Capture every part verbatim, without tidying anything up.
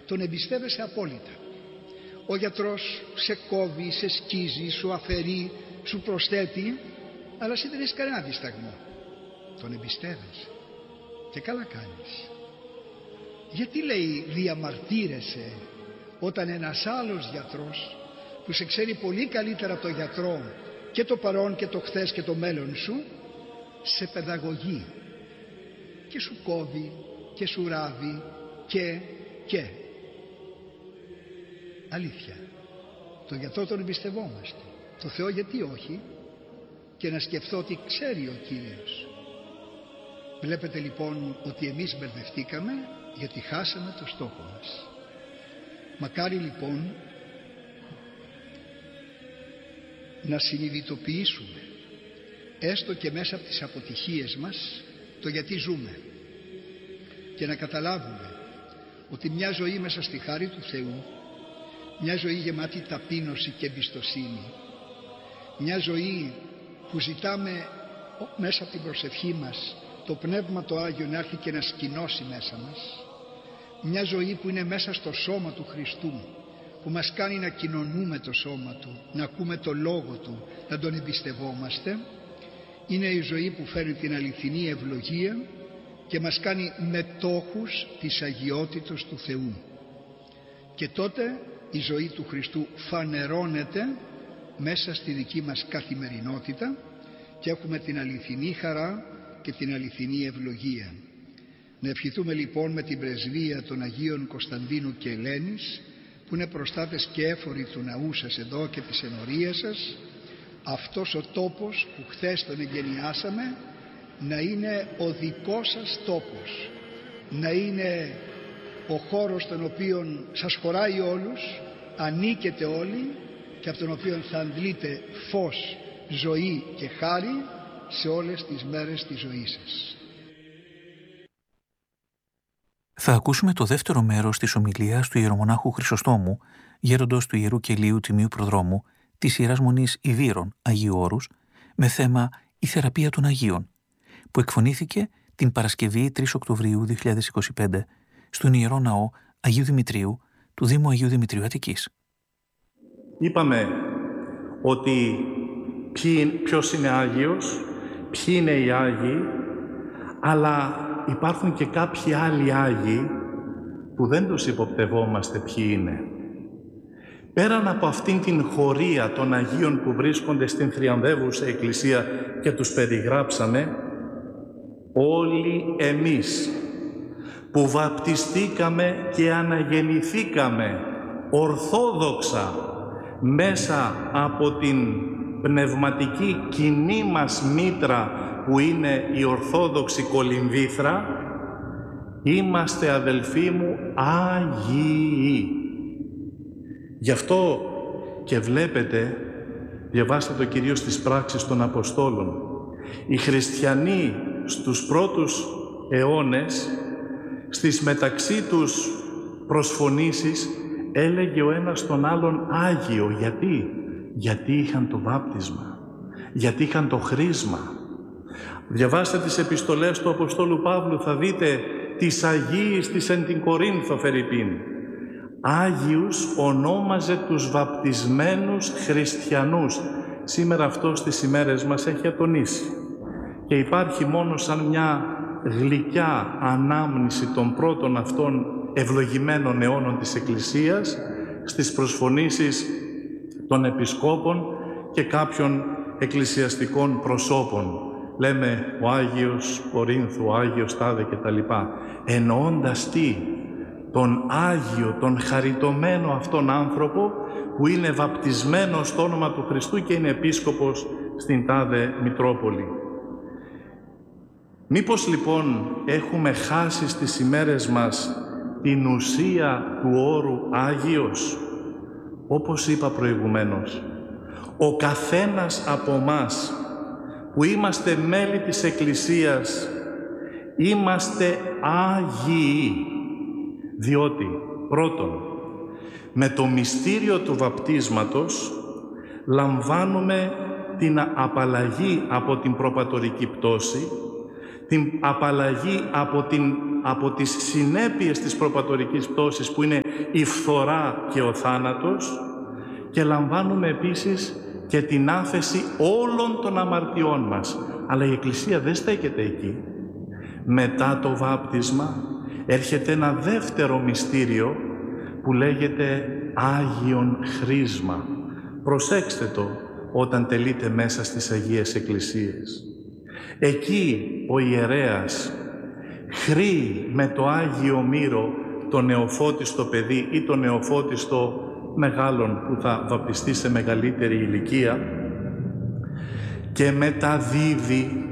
τον εμπιστεύεσαι απόλυτα. Ο γιατρός σε κόβει, σε σκίζει, σου αφαιρεί, σου προσθέτει, αλλά εσύ δεν έχεις κανένα δισταγμό. Τον εμπιστεύεσαι και καλά κάνεις. Γιατί λέει διαμαρτύρεσαι όταν ένας άλλος γιατρός που σε ξέρει πολύ καλύτερα από τον γιατρό και το παρόν και το χθες και το μέλλον σου σε παιδαγωγεί και σου κόβει και σου ράβει και και αλήθεια, τον γιατρό τον εμπιστευόμαστε, το Θεό γιατί όχι, και να σκεφτώ ότι ξέρει ο Κύριος. Βλέπετε λοιπόν ότι εμείς μπερδευτήκαμε γιατί χάσαμε το στόχο μας. Μακάρι λοιπόν να συνειδητοποιήσουμε έστω και μέσα από τις αποτυχίες μας το γιατί ζούμε και να καταλάβουμε ότι μια ζωή μέσα στη χάρη του Θεού, μια ζωή γεμάτη ταπείνωση και εμπιστοσύνη, μια ζωή που ζητάμε μέσα από την προσευχή μας το Πνεύμα το Άγιο να έρθει και να σκηνώσει μέσα μας, μια ζωή που είναι μέσα στο σώμα του Χριστού, που μας κάνει να κοινωνούμε το σώμα Του, να ακούμε το Λόγο Του, να Τον εμπιστευόμαστε, είναι η ζωή που φέρνει την αληθινή ευλογία και μας κάνει μετόχους της αγιότητος του Θεού. Και τότε η ζωή του Χριστού φανερώνεται μέσα στη δική μας καθημερινότητα και έχουμε την αληθινή χαρά και την αληθινή ευλογία. Να ευχηθούμε λοιπόν με την πρεσβεία των Αγίων Κωνσταντίνου και Ελένης, που είναι προστάτες και έφοροι του ναού σας εδώ και της ενορίας σας, αυτός ο τόπος που χθες τον εγκαινιάσαμε να είναι ο δικός σας τόπος, να είναι ο χώρος στον οποίο σας χωράει όλους, ανήκετε όλοι και από τον οποίο θα αντλείτε φως, ζωή και χάρη σε όλες τις μέρες της ζωής σας. Θα ακούσουμε το δεύτερο μέρος της ομιλίας του ιερομονάχου Χρυσοστόμου, γέροντος του Ιερού Κελίου Τιμίου Προδρόμου, της Ιεράς Μονής Ιδύρων Αγίου Όρους, με θέμα «Η θεραπεία των Αγίων», που εκφωνήθηκε την Παρασκευή τρεις Οκτωβρίου δύο χιλιάδες είκοσι πέντε στον Ιερό Ναό Αγίου Δημητρίου του Δήμου Αγίου Δημητρίου Αττικής. Είπαμε ότι ποιος είναι Άγιος, ποιοι είναι οι Άγιοι, αλλά υπάρχουν και κάποιοι άλλοι Άγιοι που δεν τους υποπτευόμαστε ποιοι είναι. Πέραν από αυτήν την χωρία των Αγίων που βρίσκονται στην θριαμβεύουσα Εκκλησία και τους περιγράψαμε, όλοι εμείς που βαπτιστήκαμε και αναγεννηθήκαμε ορθόδοξα μέσα από την πνευματική κοινή μας μήτρα που είναι η Ορθόδοξη Κολυμβήθρα, είμαστε, αδελφοί μου, Άγιοι. Γι' αυτό και βλέπετε, διαβάστε το κυρίως στις πράξεις των Αποστόλων, οι χριστιανοί στους πρώτους αιώνες, στις μεταξύ τους προσφωνήσεις, έλεγε ο ένας τον άλλον Άγιο. Γιατί? Γιατί είχαν το βάπτισμα, γιατί είχαν το χρίσμα. Διαβάστε τις επιστολές του Αποστόλου Παύλου, θα δείτε τις Αγίης της εν την Κορίνθο φερειπίν. Άγιους ονόμαζε τους βαπτισμένους χριστιανούς. Σήμερα αυτό στις ημέρες μας έχει ατονίσει. Και υπάρχει μόνο σαν μια γλυκιά ανάμνηση των πρώτων αυτών ευλογημένων αιώνων της Εκκλησίας στις προσφωνήσεις των επισκόπων και κάποιων εκκλησιαστικών προσώπων. Λέμε ο Άγιος Κορίνθου, ο Άγιος Τάδε και τα λοιπά. Εννοώντας τι? Τον Άγιο, τον χαριτωμένο αυτόν άνθρωπο που είναι βαπτισμένος στο όνομα του Χριστού και είναι επίσκοπος στην Τάδε Μητρόπολη. Μήπως λοιπόν έχουμε χάσει στις ημέρες μας την ουσία του όρου Άγιος? Όπως είπα προηγουμένως, ο καθένας από μας που είμαστε μέλη της Εκκλησίας είμαστε Άγιοι, διότι πρώτον, με το μυστήριο του βαπτίσματος λαμβάνουμε την απαλλαγή από την προπατορική πτώση, την απαλλαγή από την από τις συνέπειες της προπατορικής πτώσης που είναι η φθορά και ο θάνατος και λαμβάνουμε επίσης και την άφεση όλων των αμαρτιών μας. Αλλά η Εκκλησία δεν στέκεται εκεί. Μετά το βάπτισμα έρχεται ένα δεύτερο μυστήριο που λέγεται Άγιον Χρίσμα. Προσέξτε το όταν τελείτε μέσα στις Αγίες Εκκλησίες. Εκεί ο ιερέας χρεί με το Άγιο Μύρο το νεοφώτιστο παιδί ή το νεοφώτιστο μεγάλον που θα βαπτιστεί σε μεγαλύτερη ηλικία και μεταδίδει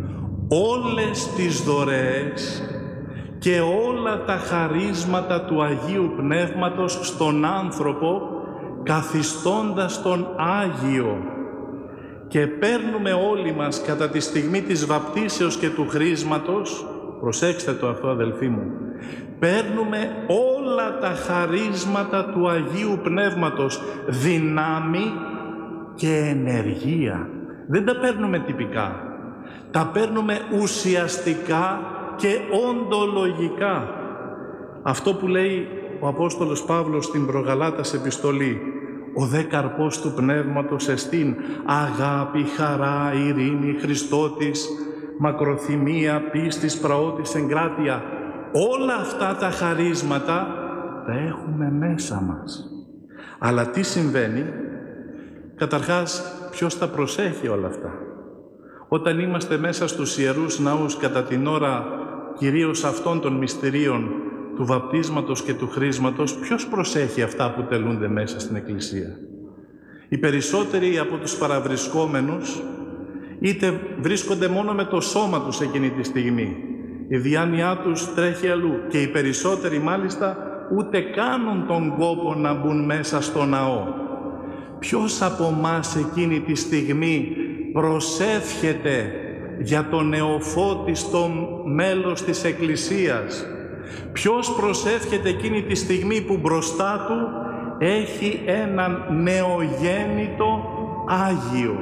όλες τις δωρεές και όλα τα χαρίσματα του Αγίου Πνεύματος στον άνθρωπο, καθιστώντας τον Άγιο. Και παίρνουμε όλοι μας κατά τη στιγμή της βαπτίσεως και του χρίσματος, προσέξτε το αυτό αδελφοί μου, παίρνουμε όλα τα χαρίσματα του Αγίου Πνεύματος, δυνάμει και ενεργεία. Δεν τα παίρνουμε τυπικά, τα παίρνουμε ουσιαστικά και οντολογικά. Αυτό που λέει ο Απόστολος Παύλος στην Προγαλάτας επιστολή, ο δε καρπός του Πνεύματος εστίν αγάπη, χαρά, ειρήνη, Χριστότης, μακροθυμία, πίστης, πραότης, εγκράτεια. Όλα αυτά τα χαρίσματα τα έχουμε μέσα μας. Αλλά τι συμβαίνει? Καταρχάς, ποιος τα προσέχει όλα αυτά? Όταν είμαστε μέσα στους Ιερούς Ναούς κατά την ώρα κυρίως αυτών των μυστηρίων του βαπτίσματος και του χρίσματος, ποιος προσέχει αυτά που τελούνται μέσα στην Εκκλησία? Οι περισσότεροι από τους παραβρισκόμενους είτε βρίσκονται μόνο με το σώμα τους εκείνη τη στιγμή, η διάνοιά τους τρέχει αλλού και οι περισσότεροι μάλιστα ούτε κάνουν τον κόπο να μπουν μέσα στο ναό. Ποιος από μας εκείνη τη στιγμή προσεύχεται για το νεοφώτιστο μέλος της Εκκλησίας? Ποιος προσεύχεται εκείνη τη στιγμή που μπροστά του έχει έναν νεογέννητο Άγιο?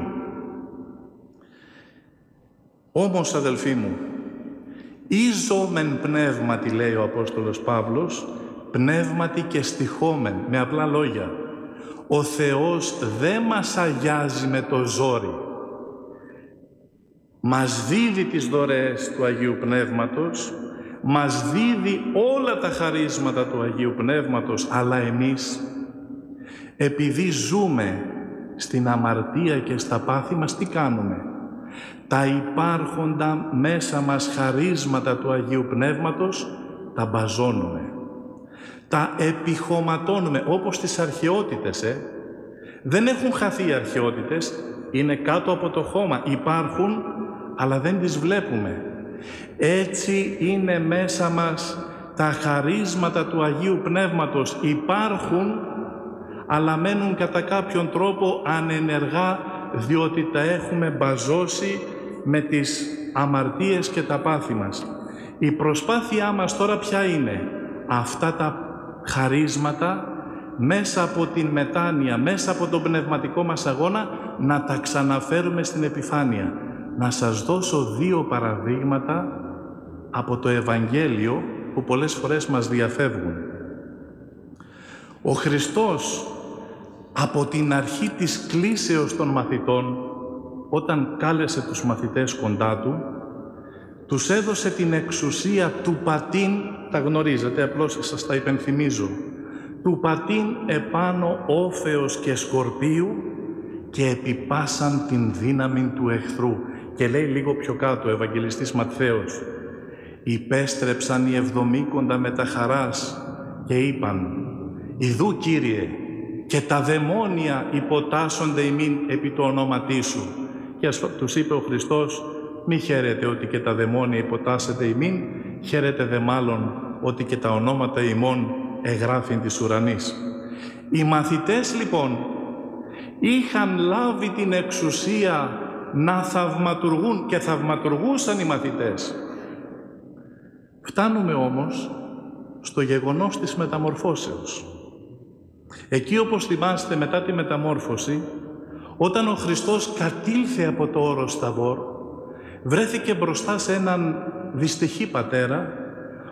Όμως, αδελφοί μου, «Ίζομεν πνεύματι», λέει ο Απόστολος Παύλος, πνεύματι και στοιχόμεν, με απλά λόγια. Ο Θεός δεν μας αγιάζει με το ζόρι. Μας δίδει τις δωρεές του Αγίου Πνεύματος, μας δίδει όλα τα χαρίσματα του Αγίου Πνεύματος, αλλά εμείς, επειδή ζούμε στην αμαρτία και στα πάθη μας, τι κάνουμε? Τα υπάρχοντα μέσα μας χαρίσματα του Αγίου Πνεύματος τα μπαζώνουμε, τα επιχωματώνουμε, όπως τις αρχαιότητες. Ε. Δεν έχουν χαθεί οι αρχαιότητες, είναι κάτω από το χώμα, υπάρχουν, αλλά δεν τις βλέπουμε. Έτσι είναι μέσα μας τα χαρίσματα του Αγίου Πνεύματος, υπάρχουν, αλλά μένουν κατά κάποιον τρόπο ανενεργά, διότι τα έχουμε μπαζώσει με τις αμαρτίες και τα πάθη μας. Η προσπάθειά μας τώρα ποια είναι? Αυτά τα χαρίσματα μέσα από την μετάνοια, μέσα από τον πνευματικό μας αγώνα, να τα ξαναφέρουμε στην επιφάνεια. Να σας δώσω δύο παραδείγματα από το Ευαγγέλιο που πολλές φορές μας διαφεύγουν. Ο Χριστός από την αρχή της κλήσεως των μαθητών, όταν κάλεσε τους μαθητές κοντά του, τους έδωσε την εξουσία του πατήν, τα γνωρίζετε, απλώς σας τα υπενθυμίζω, του πατήν επάνω όφεως και σκορπίου και επιπάσαν την δύναμη του εχθρού. Και λέει λίγο πιο κάτω ο Ευαγγελιστής Ματθαίος, υπέστρεψαν οι εβδομήκοντα με τα χαράς και είπαν, «Ιδού, Κύριε, και τα δαιμόνια υποτάσσονται ημίν επί το ονόματί σου». Και τους είπε ο Χριστός, «Μη χαίρετε ότι και τα δαιμόνια υποτάσσεται ημίν, χαίρετε δε μάλλον ότι και τα ονόματα ημών εγγράφην της ουρανής». Οι μαθητές λοιπόν είχαν λάβει την εξουσία να θαυματουργούν και θαυματουργούσαν οι μαθητές. Φτάνουμε όμως στο γεγονός της μεταμορφώσεως. Εκεί, όπως θυμάστε, μετά τη μεταμόρφωση, όταν ο Χριστός κατήλθε από το όρος Ταβόρ, βρέθηκε μπροστά σε έναν δυστυχή πατέρα,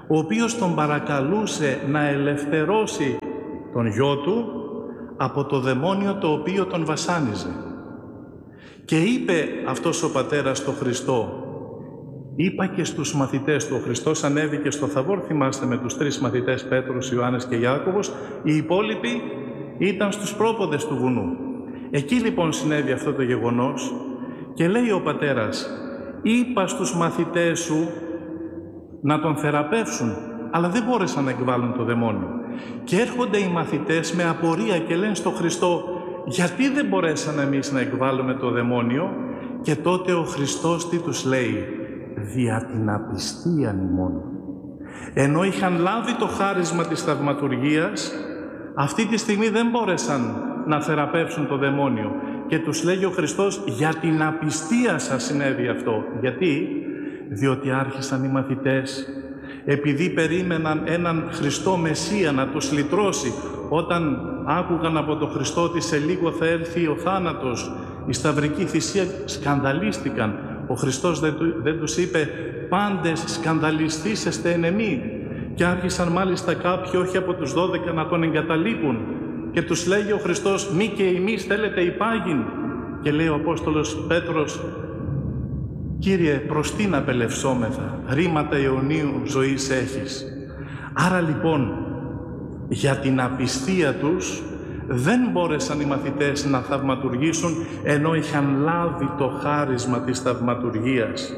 ο οποίος τον παρακαλούσε να ελευθερώσει τον γιο του από το δαιμόνιο το οποίο τον βασάνιζε. Και είπε αυτός ο πατέρας στο Χριστό, είπα και στους μαθητές του, ο Χριστός ανέβηκε στο Θαβόρ, θυμάστε, με τους τρεις μαθητές Πέτρος, Ιωάννης και Ιάκωβος, οι υπόλοιποι ήταν στους πρόποδες του βουνού. Εκεί λοιπόν συνέβη αυτό το γεγονός και λέει ο πατέρας, είπα στους μαθητές σου να τον θεραπεύσουν, αλλά δεν μπόρεσαν να εκβάλουν το δαιμόνιο. Και έρχονται οι μαθητές με απορία και λένε στο Χριστό, γιατί δεν μπορέσαμε εμείς να εκβάλουμε το δαιμόνιο? Και τότε ο Χριστός τι τους λέει? Δια την απιστία ημών. Ενώ είχαν λάβει το χάρισμα της θαυματουργίας, αυτή τη στιγμή δεν μπόρεσαν να θεραπεύσουν το δαιμόνιο. Και τους λέγει ο Χριστός, για την απιστία σας συνέβη αυτό. Γιατί? Διότι άρχισαν οι μαθητές, επειδή περίμεναν έναν Χριστό Μεσσία να τους λυτρώσει, όταν άκουγαν από τον Χριστό ότι σε λίγο θα έρθει ο θάνατος, η σταυρική θυσία, σκανδαλίστηκαν. Ο Χριστός δεν, δεν τους είπε πάντες σκανδαλιστήσεστε εν εμεί. Και άρχισαν μάλιστα κάποιοι, όχι από τους δώδεκα, να τον εγκαταλείπουν. Και τους λέγει ο Χριστός, μη και εμείς θέλετε υπάγειν? Και λέει ο Απόστολος Πέτρος, Κύριε, προς τι να απελευσόμεθα, ρήματα αιωνίου ζωής έχεις. Άρα λοιπόν, για την απιστία τους, δεν μπόρεσαν οι μαθητές να θαυματουργήσουν, ενώ είχαν λάβει το χάρισμα της θαυματουργίας.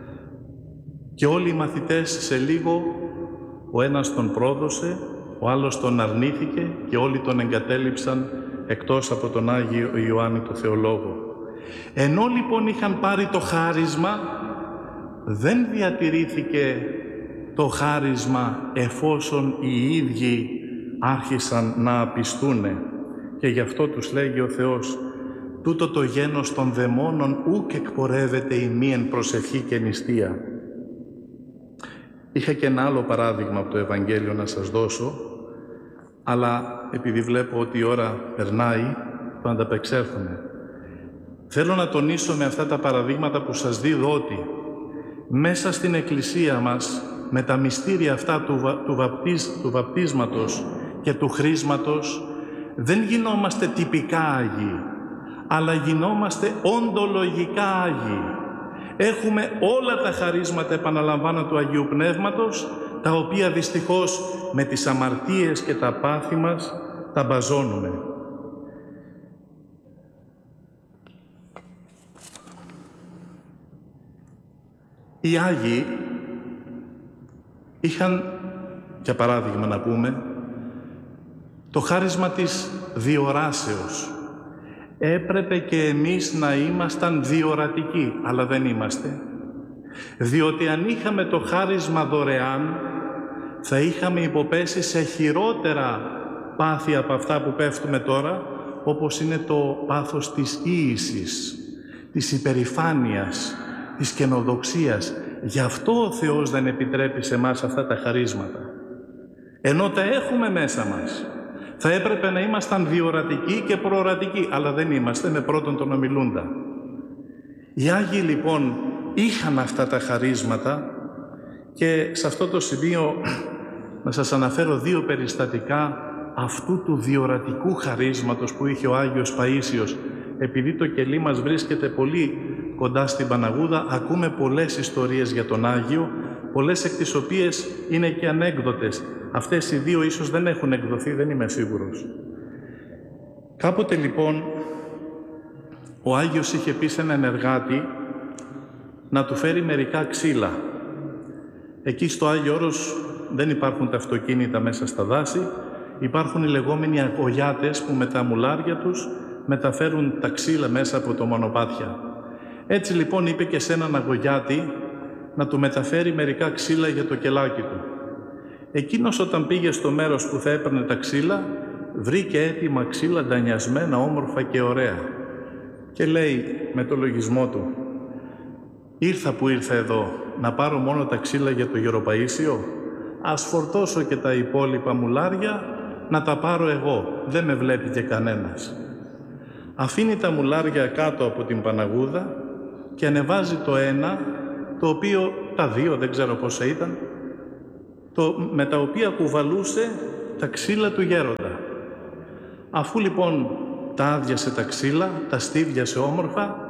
Και όλοι οι μαθητές σε λίγο, ο ένας τον πρόδωσε, ο άλλος τον αρνήθηκε και όλοι τον εγκατέλειψαν, εκτός από τον Άγιο Ιωάννη το Θεολόγο. Ενώ λοιπόν είχαν πάρει το χάρισμα, δεν διατηρήθηκε το χάρισμα εφόσον οι ίδιοι άρχισαν να απιστούνε. Και γι' αυτό τους λέγει ο Θεός, τούτο το γένος των δαιμόνων ουκ εκπορεύεται ημίεν προσευχή και νηστεία. Είχα και ένα άλλο παράδειγμα από το Ευαγγέλιο να σας δώσω, αλλά επειδή βλέπω ότι η ώρα περνάει, θα ανταπεξέλθουμε. Θέλω να τονίσω με αυτά τα παραδείγματα που σας δίδω ότι μέσα στην Εκκλησία μας, με τα μυστήρια αυτά του, βα, του, βαπτίσ, του βαπτίσματος και του χρίσματος, δεν γινόμαστε τυπικά Άγιοι, αλλά γινόμαστε οντολογικά Άγιοι. Έχουμε όλα τα χαρίσματα, επαναλαμβάνω, του Αγίου Πνεύματος, τα οποία δυστυχώς με τις αμαρτίες και τα πάθη μας τα μπαζώνουμε. Οι Άγιοι είχαν, για παράδειγμα να πούμε, το χάρισμα της διοράσεως. Έπρεπε και εμείς να ήμασταν διορατικοί, αλλά δεν είμαστε. Διότι αν είχαμε το χάρισμα δωρεάν, θα είχαμε υποπέσει σε χειρότερα πάθη από αυτά που πέφτουμε τώρα, όπως είναι το πάθος της ίησης, της υπερηφάνειας, της καινοδοξίας. Γι' αυτό ο Θεός δεν επιτρέπει σε εμάς αυτά τα χαρίσματα. Ενώ τα έχουμε μέσα μας. Θα έπρεπε να ήμασταν διορατικοί και προορατικοί, αλλά δεν είμαστε, με πρώτον τον ομιλούντα. Οι Άγιοι λοιπόν είχαν αυτά τα χαρίσματα και σε αυτό το σημείο να σας αναφέρω δύο περιστατικά αυτού του διορατικού χαρίσματος που είχε ο Άγιος Παΐσιος. Επειδή το κελί μας βρίσκεται πολύ κοντά στην Παναγούδα, ακούμε πολλές ιστορίες για τον Άγιο, πολλές εκ τις οποίες είναι και ανέκδοτες. Αυτές οι δύο ίσως δεν έχουν εκδοθεί, δεν είμαι σίγουρος. Κάποτε λοιπόν ο Άγιος είχε πει σε έναν εργάτη να του φέρει μερικά ξύλα. Εκεί στο Άγιο Όρος δεν υπάρχουν τα αυτοκίνητα μέσα στα δάση, υπάρχουν οι λεγόμενοι αγωγιάτες που με τα μουλάρια τους μεταφέρουν τα ξύλα μέσα από το μονοπάτια. Έτσι λοιπόν είπε και σε έναν αγωγιάτη να του μεταφέρει μερικά ξύλα για το κελάκι του. Εκείνος όταν πήγε στο μέρος που θα έπαιρνε τα ξύλα, βρήκε έτοιμα ξύλα ντανιασμένα, όμορφα και ωραία. Και λέει με το λογισμό του, ήρθα που ήρθα εδώ, να πάρω μόνο τα ξύλα για το Γεροπαΐσιο, ας φορτώσω και τα υπόλοιπα μουλάρια, να τα πάρω εγώ, δεν με βλέπει και κανένας. Αφήνει τα μουλάρια κάτω από την Παναγούδα και ανεβάζει το ένα, το οποίο, τα δύο, δεν ξέρω πόσα ήταν, το, με τα οποία κουβαλούσε τα ξύλα του γέροντα. Αφού λοιπόν τα άδειασε τα ξύλα, τα στίβιασε όμορφα,